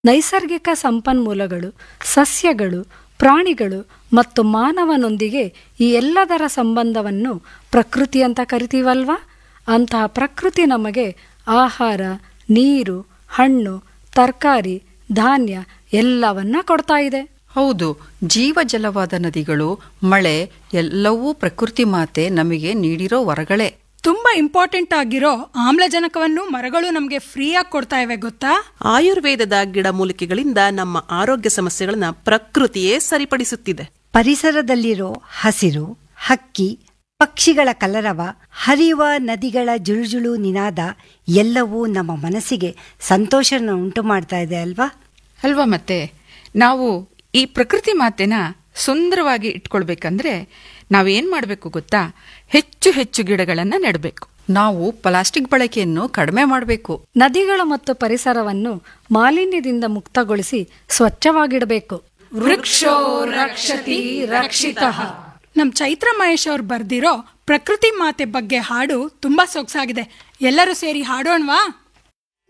ನೈಸರ್ಗಿಕ ಸಂಪನ್ಮೂಲಗಳು, ಸಸ್ಯಗಳು, ಪ್ರಾಣಿಗಳು ಮತ್ತು ಮಾನವನೊಂದಿಗೆ ಈ ಎಲ್ಲದರ ಸಂಬಂಧವನ್ನು ಪ್ರಕೃತಿ ಅಂತ ಕರಿತೀವಲ್ವಾ? ಅಂತಹ ಪ್ರಕೃತಿ ನಮಗೆ ಆಹಾರ, ನೀರು, ಹಣ್ಣು, ತರಕಾರಿ, ಧಾನ್ಯ ಎಲ್ಲವನ್ನ ಕೊಡ್ತಾ ಇದೆ. ಹೌದು, ಜೀವಜಲವಾದ ನದಿಗಳು, ಮಳೆ ಎಲ್ಲವೂ ಪ್ರಕೃತಿ ಮಾತೆ ನಮಗೆ ನೀಡಿರೋ ವರಗಳೇ. ತುಂಬಾ ಇಂಪಾರ್ಟೆಂಟ್ ಆಗಿರೋ ಆಮ್ಲಜನಕವನ್ನು ಮರಗಳು ನಮಗೆ ಫ್ರೀಯಾಗಿ ಕೊಡ್ತಾ ಇವೆ ಗೊತ್ತಾ? ಆಯುರ್ವೇದದ ಗಿಡಮೂಲಿಕೆಗಳಿಂದ ನಮ್ಮ ಆರೋಗ್ಯ ಸಮಸ್ಯೆಗಳನ್ನ ಪ್ರಕೃತಿಯೇ ಸರಿಪಡಿಸುತ್ತಿದೆ. ಪರಿಸರದಲ್ಲಿರೋ ಹಸಿರು, ಹಕ್ಕಿ ಪಕ್ಷಿಗಳ ಕಲರವ, ಹರಿಯುವ ನದಿಗಳ ಜುಳುಜುಳು ನಿನಾದ ಎಲ್ಲವೂ ನಮ್ಮ ಮನಸ್ಸಿಗೆ ಸಂತೋಷನ ಉಂಟು ಮಾಡ್ತಾ ಇದೆ ಅಲ್ವಾ? ಮತ್ತೆ ನಾವು ಈ ಪ್ರಕೃತಿ ಮಾತೆನ ಸುಂದರವಾಗಿ ಇಟ್ಕೊಳ್ಬೇಕಂದ್ರೆ ನಾವೇನ್ ಮಾಡಬೇಕು ಗೊತ್ತಾ? ಹೆಚ್ಚು ಹೆಚ್ಚು ಗಿಡಗಳನ್ನ ನೆಡಬೇಕು. ನಾವು ಪ್ಲಾಸ್ಟಿಕ್ ಬಳಕೆಯನ್ನು ಕಡಿಮೆ ಮಾಡಬೇಕು. ನದಿಗಳು ಮತ್ತು ಪರಿಸರವನ್ನು ಮಾಲಿನ್ಯದಿಂದ ಮುಕ್ತಗೊಳಿಸಿ ಸ್ವಚ್ಛವಾಗಿಡಬೇಕು. ವೃಕ್ಷೋ ರಕ್ಷತಿ ರಕ್ಷಿತಃ. ನಮ್ ಚೈತ್ರ ಮಹೇಶ್ ಅವ್ರು ಬರ್ದಿರೋ ಪ್ರಕೃತಿ ಮಾತೆ ಬಗ್ಗೆ ಹಾಡು ತುಂಬಾ ಸೊಗಸಾಗಿದೆ. ಎಲ್ಲರೂ ಸೇರಿ ಹಾಡೋಣವಾ?